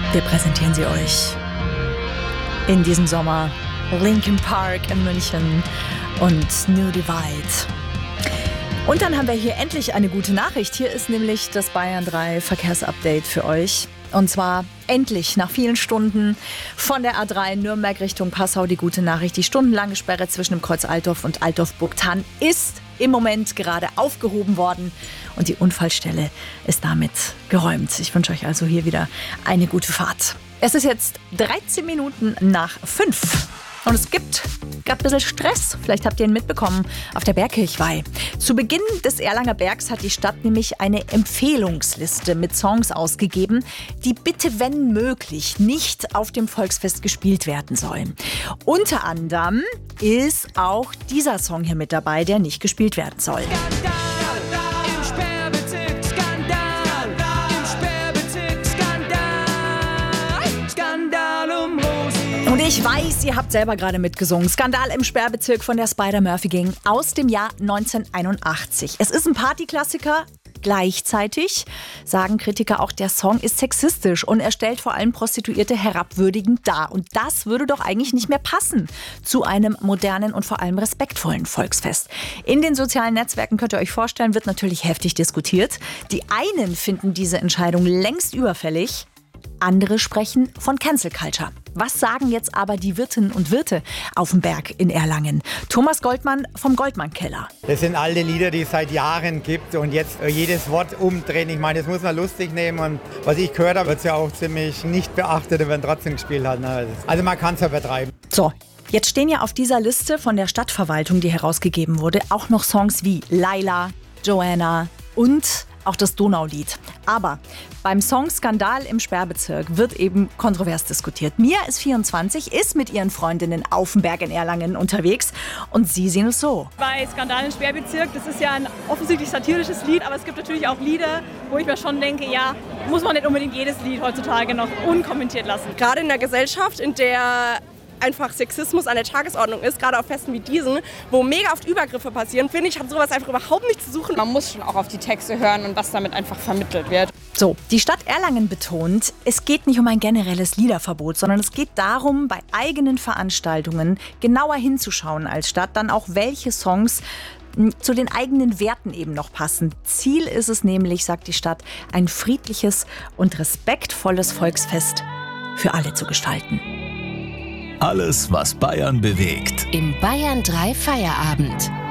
Wir präsentieren sie euch in diesem Sommer. Linkin Park in München und New Divide. Und dann haben wir hier endlich eine gute Nachricht. Hier ist nämlich das Bayern 3 Verkehrsupdate für euch. Und zwar endlich nach vielen Stunden von der A3 Nürnberg Richtung Passau die gute Nachricht. Die stundenlange Sperre zwischen dem Kreuz Altdorf und Altdorf-Burgthann ist im Moment gerade aufgehoben worden und die Unfallstelle ist damit geräumt. Ich wünsche euch also hier wieder eine gute Fahrt. Es ist jetzt 13 Minuten nach 5 und es gibt gerade ein bisschen Stress. Vielleicht habt ihr ihn mitbekommen auf der Bergkirchweih. Zu Beginn des Erlanger Bergs hat die Stadt nämlich eine Empfehlungsliste mit Songs ausgegeben, die bitte, wenn möglich, nicht auf dem Volksfest gespielt werden sollen. Unter anderem ist auch dieser Song hier mit dabei, der nicht gespielt werden soll. Und ich weiß, ihr habt selber gerade mitgesungen. Skandal im Sperrbezirk von der Spider-Murphy Gang aus dem Jahr 1981. Es ist ein Partyklassiker. Gleichzeitig sagen Kritiker auch, der Song ist sexistisch und er stellt vor allem Prostituierte herabwürdigend dar. Und das würde doch eigentlich nicht mehr passen zu einem modernen und vor allem respektvollen Volksfest. In den sozialen Netzwerken, könnt ihr euch vorstellen, wird natürlich heftig diskutiert. Die einen finden diese Entscheidung längst überfällig. Andere sprechen von Cancel Culture. Was sagen jetzt aber die Wirtinnen und Wirte auf dem Berg in Erlangen? Thomas Goldmann vom Goldmann Keller. Das sind alte Lieder, die es seit Jahren gibt und jetzt jedes Wort umdrehen. Ich meine, das muss man lustig nehmen und was ich gehört habe, wird es ja auch ziemlich nicht beachtet, wenn trotzdem gespielt hat. Also man kann es ja übertreiben. So. Jetzt stehen ja auf dieser Liste von der Stadtverwaltung, die herausgegeben wurde, auch noch Songs wie Laila, Joanna und auch das Donaulied. Aber beim Song Skandal im Sperrbezirk wird eben kontrovers diskutiert. Mia ist 24, ist mit ihren Freundinnen auf dem Berg in Erlangen unterwegs und sie sehen es so. Bei Skandal im Sperrbezirk, das ist ja ein offensichtlich satirisches Lied, aber es gibt natürlich auch Lieder, wo ich mir schon denke, ja, muss man nicht unbedingt jedes Lied heutzutage noch unkommentiert lassen. Gerade in der Gesellschaft, in der einfach Sexismus an der Tagesordnung ist, gerade auf Festen wie diesen, wo mega oft Übergriffe passieren, finde ich, hat sowas einfach überhaupt nichts zu suchen. Man muss schon auch auf die Texte hören und was damit einfach vermittelt wird. So, die Stadt Erlangen betont, es geht nicht um ein generelles Liederverbot, sondern es geht darum, bei eigenen Veranstaltungen genauer hinzuschauen als Stadt, dann auch welche Songs zu den eigenen Werten eben noch passen. Ziel ist es nämlich, sagt die Stadt, ein friedliches und respektvolles Volksfest für alle zu gestalten. Alles, was Bayern bewegt. Im Bayern 3 Feierabend.